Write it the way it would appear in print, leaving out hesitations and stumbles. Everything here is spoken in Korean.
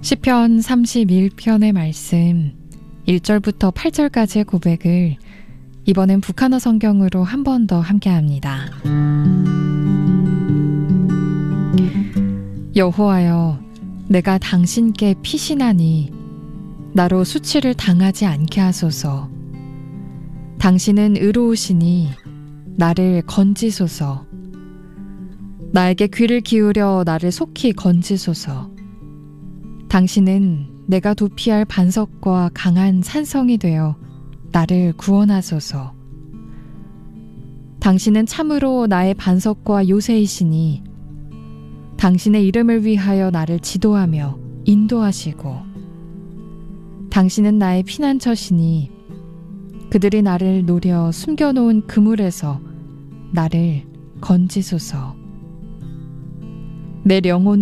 시편 31편의 말씀 1절부터 8절까지의 고백을 이번엔 북한어 성경으로 한 번 더 함께합니다. 여호와여, 내가 당신께 피신하니 나로 수치를 당하지 않게 하소서. 당신은 의로우시니 나를 건지소서. 나에게 귀를 기울여 나를 속히 건지소서. 당신은 내가 도피할 반석과 강한 산성이 되어 나를 구원하소서. 당신은 참으로 나의 반석과 요새이시니 당신의 이름을 위하여 나를 지도하며 인도하시고, 당신은 나의 피난처시니 그들이 나를 노려 숨겨놓은 그물에서 나를 건지소서. 내 영혼을